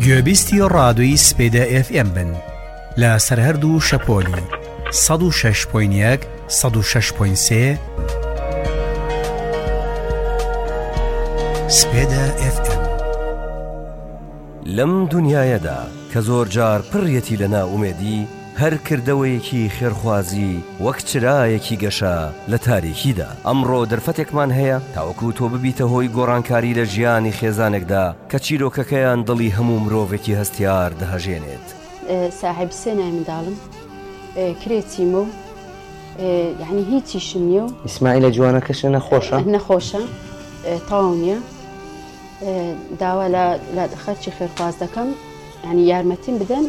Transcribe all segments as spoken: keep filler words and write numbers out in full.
گوێبیستی ڕادۆیی سپێدە ئێف ئێم بن لە سەرهەرد و شەپۆلی سەد و شەش پۆینت یەک سەد و شەش پۆینت سێ سپێدە ئێف ئێم. لەم دنیایەدا کە زۆر جار پڕیەتی لە ناومێدی، هەر کردەوەیەکی خێرخوازی وەک چرایەکی گەشە لە تاریکیدا. ئەمڕۆ دەرفەتێکمان هەیە تاوەکو تۆ ببیتە هۆی گۆڕانکاری لە ژیانی خێزانێکدا کە چیرۆکەکەیان دڵی هەموو مرۆڤێکی هەستیار دەهەژێنێت. ساحب سێ نای منداڵم، کرێچیمە و یعنی هیچیشم نییە و ئیسماعیلە جوانەکەشە نەخۆشە نەخۆشە تاو نییە. داوا لە خەرچی خێرخواز دەکەم، ینی یارمەتیم بدەن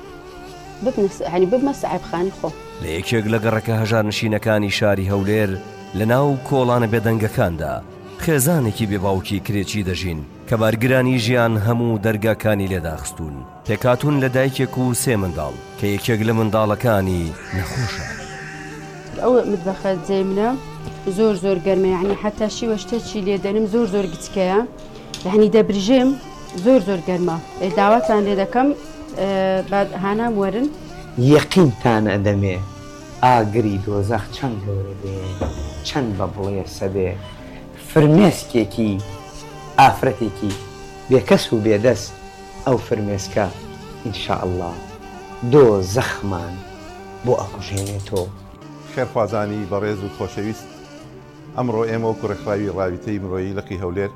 ینی ببمە ساحیبخانی خۆ. لە یەکێک لە گەڕەکە هەژار نشینەکانی شاری هەولێر لە ناو کۆڵانە بێدەنگەکاندا خێزانێکی بێباوکی کرێکی دەژین کە بارگرانی ژیان هەموو دەرگاکانی لێداخستون. تێکاتون لە دایکێک و سێ منداڵ کە یەکێک لە منداڵەکانی نەخۆشە. ئەو متبەخە جێ منە زۆر زۆر گەرمە، یعنی حتا شیوە شتێکی لێدەنم زۆر زۆر گچکەیە، یعنی دەبرژێم زۆر زۆر گەرمە. داواتان لێ دەکەم هانام وەرن. یەقینتان ئەدەمێ ئاگری دۆزەخ چەند گەورە بێ، چەند بە بڵێ سەبێ، فرمێسکێکی ئافرەتێکی بێکەس و بێدەست ئەو فرمێسکە ئینشاءالله دۆزەخمان بۆ ئەکوژێنێتەوە. خێرخوازانی بەڕێز و خۆشەویست، ئەمڕۆ ئێمە و کوڕەخراوی ڕاویتەی مرۆیی لەقی هەولێر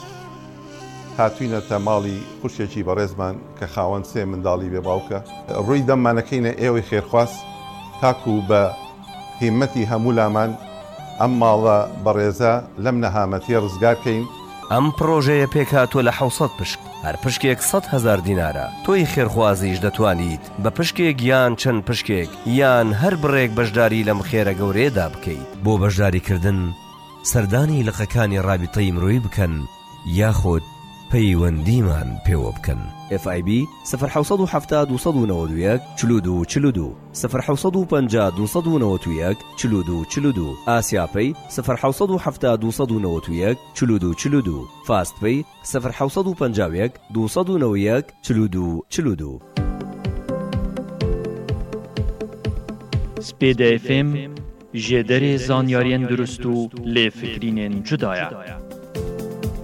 هاتوینەتە ماڵی خوشێکی بەڕێزمان کە خاوەن سێ منداڵی بێباوکە. ڕووی دەمانەکەینە ئێوەی خێرخواست تاکو بە هیمەتی هەموو لامان ئەم ماڵە بەڕێزە لەم نەهامەتیە ڕزگارکەین. ئەم پرۆژەیە پێکاتوە لە حوسەد پشک، هەر پشکێک سەد هەزار دینارە. تۆی خێرخوازیش دەتوانیت بە پشکێک یان چەند پشکێک یان هەر بڕێک بەشداری لەم خێرە گەورەیەدا بکەیت. بۆ بەشداریکردن سەردانی لقەکانی ڕابطەی مرۆیی بکەن یاخۆت پەیوەندیمان پێوە بکەن. ئف آی بی صفر حوسەد و حەفتاد و سەد و نەوەت و یەک چل و دوو چل و دوو صفر حوسەد و پەنجا دووسەد و نەوەت و یەک چل و دوو چل و دوو ئاسیاپەی صفر حوسەد و حەفتاد و سەد و نەوەت و یەک چل و دوو چل و دوو فاستپەی صفر حوسەد و پەنجا و یەک دووسەد و نەوە و یەک چل و دوو چل و دوو. سپێدە ئێف ئێم ژێدەرێ زانیاریان دروست و لێفکرینێن جودایە.